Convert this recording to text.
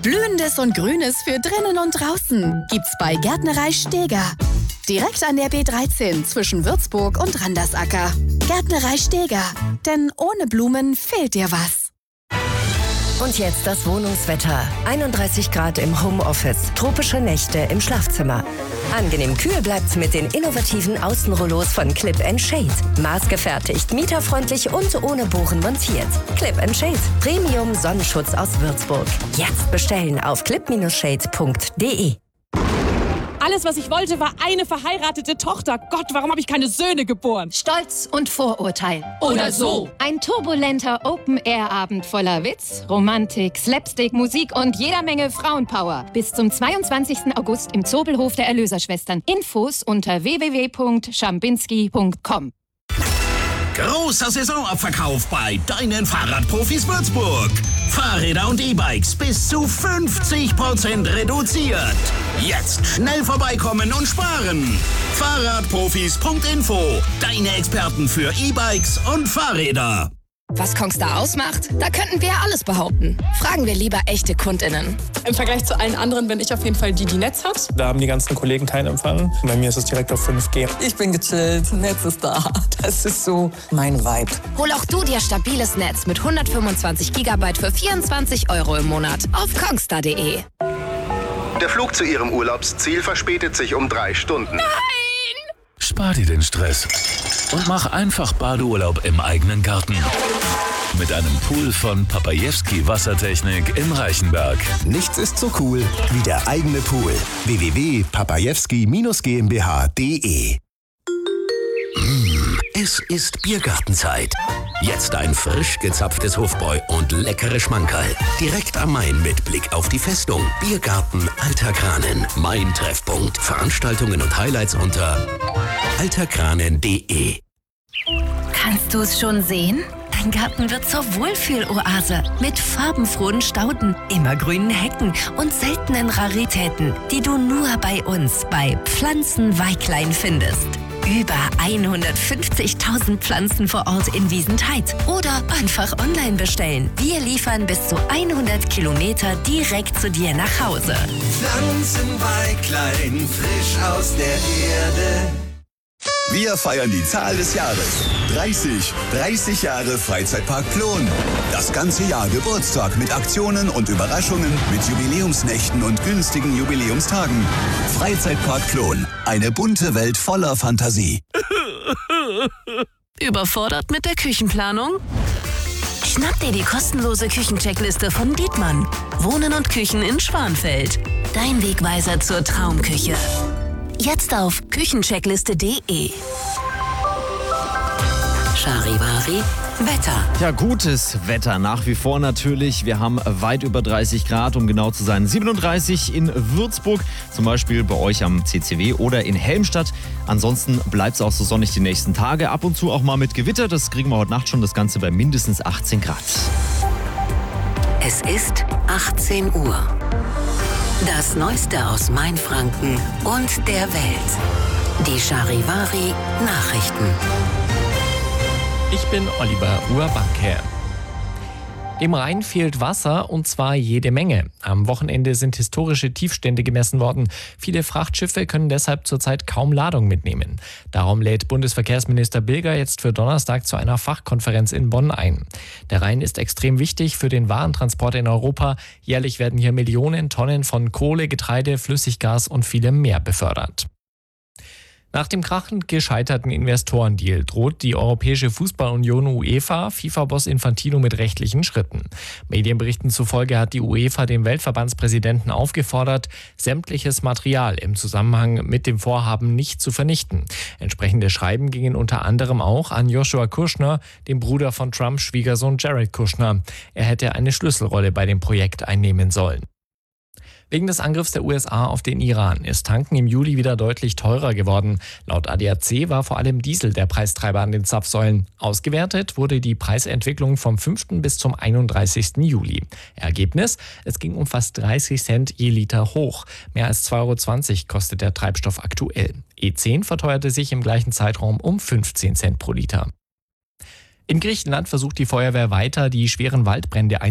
Blühendes und Grünes für drinnen und draußen gibt's bei Gärtnerei Steger. Direkt an der B13 zwischen Würzburg und Randersacker. Gärtnerei Steger. Denn ohne Blumen fehlt dir was. Und jetzt das Wohnungswetter. 31 Grad im Homeoffice, tropische Nächte im Schlafzimmer. Angenehm kühl bleibt's mit den innovativen Außenrollos von Clip & Shade. Maßgefertigt, mieterfreundlich und ohne Bohren montiert. Clip & Shade, Premium Sonnenschutz aus Würzburg. Jetzt bestellen auf clip-shade.de. Alles, was ich wollte, war eine verheiratete Tochter. Gott, warum habe ich keine Söhne geboren? Stolz und Vorurteil. Oder so. Ein turbulenter Open-Air-Abend voller Witz, Romantik, Slapstick, Musik und jeder Menge Frauenpower. Bis zum 22. August im Zobelhof der Erlöserschwestern. Infos unter www.schambinski.com. Großer Saisonabverkauf bei deinen Fahrradprofis Würzburg. Fahrräder und E-Bikes bis zu 50% reduziert. Jetzt schnell vorbeikommen und sparen. Fahrradprofis.info. Deine Experten für E-Bikes und Fahrräder. Was Kongstar ausmacht? Da könnten wir ja alles behaupten. Fragen wir lieber echte KundInnen. Im Vergleich zu allen anderen bin ich auf jeden Fall die Netz hat. Da haben die ganzen Kollegen keinen Empfang. Bei mir ist es direkt auf 5G. Ich bin gechillt, Netz ist da. Das ist so mein Vibe. Hol auch du dir stabiles Netz mit 125 GB für 24 € im Monat auf kongstar.de. Der Flug zu Ihrem Urlaubsziel verspätet sich um 3 Stunden. Nein! Spar dir den Stress und mach einfach Badeurlaub im eigenen Garten. Mit einem Pool von Papajewski Wassertechnik in Reichenberg. Nichts ist so cool wie der eigene Pool. www.papajewski-GmbH.de. Es ist Biergartenzeit. Jetzt ein frisch gezapftes Hofbräu und leckere Schmankerl. Direkt am Main mit Blick auf die Festung. Biergarten Alterkranen. Mein Treffpunkt. Veranstaltungen und Highlights unter alterkranen.de. Kannst du es schon sehen? Dein Garten wird zur Wohlfühloase mit farbenfrohen Stauden, immergrünen Hecken und seltenen Raritäten, die du nur bei uns bei Pflanzenweiklein findest. Über 150.000 Pflanzen vor Ort in Wiesentheit oder einfach online bestellen. Wir liefern bis zu 100 Kilometer direkt zu dir nach Hause. Pflanzenweiklein, frisch aus der Erde. Wir feiern die Zahl des Jahres. 30 Jahre Freizeitpark Plon. Das ganze Jahr Geburtstag mit Aktionen und Überraschungen, mit Jubiläumsnächten und günstigen Jubiläumstagen. Freizeitpark Plon. Eine bunte Welt voller Fantasie. Überfordert mit der Küchenplanung? Schnapp dir die kostenlose Küchencheckliste von Dietmann. Wohnen und Küchen in Schwanfeld. Dein Wegweiser zur Traumküche. Jetzt auf küchencheckliste.de. Charivari Wetter. Ja, gutes Wetter nach wie vor natürlich. Wir haben weit über 30 Grad, um genau zu sein. 37 in Würzburg, zum Beispiel bei euch am CCW oder in Helmstadt. Ansonsten bleibt es auch so sonnig die nächsten Tage. Ab und zu auch mal mit Gewitter. Das kriegen wir heute Nacht schon. Das Ganze bei mindestens 18 Grad. Es ist 18 Uhr. Das Neueste aus Mainfranken und der Welt. Die Charivari Nachrichten. Ich bin Oliver Urbanke. Dem Rhein fehlt Wasser und zwar jede Menge. Am Wochenende sind historische Tiefstände gemessen worden. Viele Frachtschiffe können deshalb zurzeit kaum Ladung mitnehmen. Darum lädt Bundesverkehrsminister Bilger jetzt für Donnerstag zu einer Fachkonferenz in Bonn ein. Der Rhein ist extrem wichtig für den Warentransport in Europa. Jährlich werden hier Millionen Tonnen von Kohle, Getreide, Flüssiggas und vielem mehr befördert. Nach dem krachend gescheiterten Investorendeal droht die Europäische Fußballunion UEFA FIFA-Boss Infantino mit rechtlichen Schritten. Medienberichten zufolge hat die UEFA den Weltverbandspräsidenten aufgefordert, sämtliches Material im Zusammenhang mit dem Vorhaben nicht zu vernichten. Entsprechende Schreiben gingen unter anderem auch an Joshua Kushner, den Bruder von Trumps Schwiegersohn Jared Kushner. Er hätte eine Schlüsselrolle bei dem Projekt einnehmen sollen. Wegen des Angriffs der USA auf den Iran ist Tanken im Juli wieder deutlich teurer geworden. Laut ADAC war vor allem Diesel der Preistreiber an den Zapfsäulen. Ausgewertet wurde die Preisentwicklung vom 5. bis zum 31. Juli. Ergebnis: Es ging um fast 30 Cent je Liter hoch. Mehr als 2,20 € kostet der Treibstoff aktuell. E10 verteuerte sich im gleichen Zeitraum um 15 Cent pro Liter. In Griechenland versucht die Feuerwehr weiter, die schweren Waldbrände